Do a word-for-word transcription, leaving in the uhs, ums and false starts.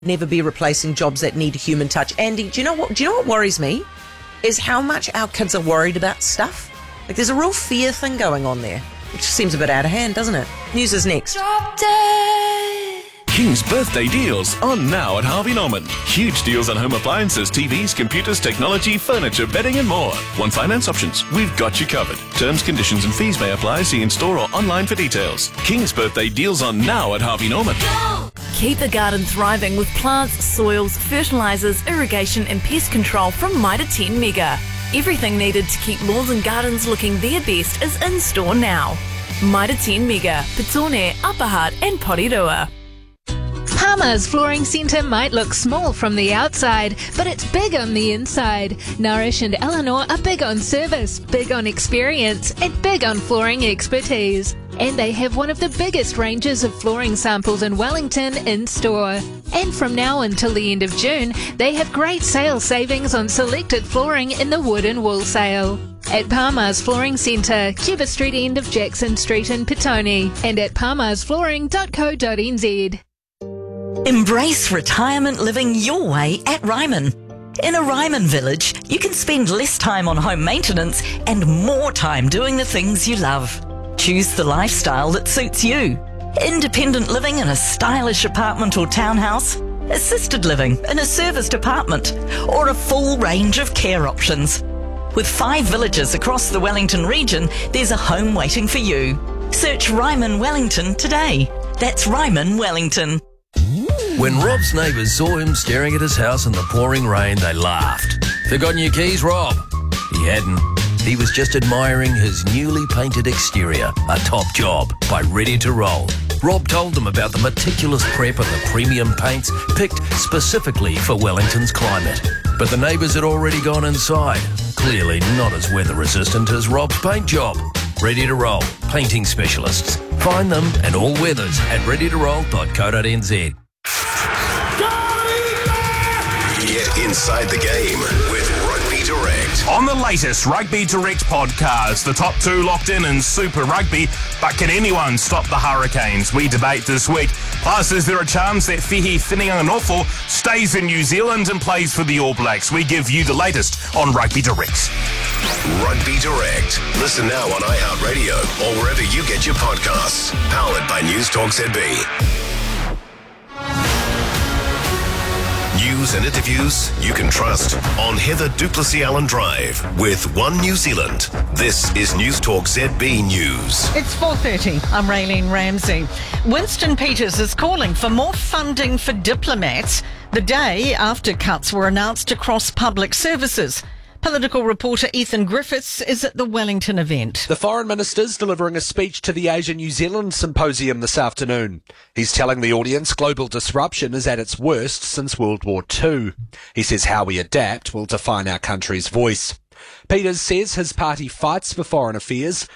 never be replacing jobs that need a human touch. Andy, do you know what? Do you know what worries me? Is how much our kids are worried about stuff. Like there's a real fear thing going on there, which seems a bit out of hand, doesn't it? News is next. Drop dead. King's birthday deals on now at Harvey Norman. Huge deals on home appliances, T Vs, computers, technology, furniture, bedding and more. Want finance options? We've got you covered. Terms, conditions and fees may apply. See in store or online for details. King's birthday deals on now at Harvey Norman. Keep the garden thriving with plants, soils, fertilisers, irrigation and pest control from Mitre ten Mega. Everything needed to keep lawns and gardens looking their best is in store now. Mitre ten Mega, Petone, Upper Hutt and Porirua. Palmer's Flooring Centre might look small from the outside, but it's big on the inside. Nourish and Eleanor are big on service, big on experience, and big on flooring expertise. And they have one of the biggest ranges of flooring samples in Wellington in store. And from now until the end of June, they have great sales savings on selected flooring in the wood and wool sale. At Palmer's Flooring Centre, Cuba Street end of Jackson Street in Petone, and at palmers flooring dot co dot n z. Embrace retirement living your way at Ryman. In a Ryman village, you can spend less time on home maintenance and more time doing the things you love. Choose the lifestyle that suits you. Independent living in a stylish apartment or townhouse, assisted living in a serviced apartment, or a full range of care options. With five villages across the Wellington region, there's a home waiting for you. Search Ryman Wellington today. That's Ryman Wellington. When Rob's neighbours saw him staring at his house in the pouring rain, they laughed. "They got new keys, Rob?" He hadn't. He was just admiring his newly painted exterior, a top job by Ready to Roll. Rob told them about the meticulous prep and the premium paints picked specifically for Wellington's climate. But the neighbours had already gone inside, clearly not as weather resistant as Rob's paint job. Ready to Roll, painting specialists. Find them and all weathers at ready to roll dot co dot n z. Get inside the game with Rugby Direct. On the latest Rugby Direct podcast, the top two locked in in Super Rugby, but can anyone stop the Hurricanes? We debate this week. Plus, is there a chance that Fihi Finneganganofo stays in New Zealand and plays for the All Blacks? We give you the latest on Rugby Direct. Rugby Direct. Listen now on iHeartRadio or wherever you get your podcasts. Powered by News Talk Z B. News and interviews you can trust on Heather Duplessis Allen Drive with One New Zealand. This is News Talk Z B News. It's four thirty. I'm Raylene Ramsey. Winston Peters is calling for more funding for diplomats the day after cuts were announced across public services. Political reporter Ethan Griffiths is at the Wellington event. The Foreign Minister's delivering a speech to the Asia New Zealand Symposium this afternoon. He's telling the audience global disruption is at its worst since World War Two. He says how we adapt will define our country's voice. Peters says his party fights for foreign affairs,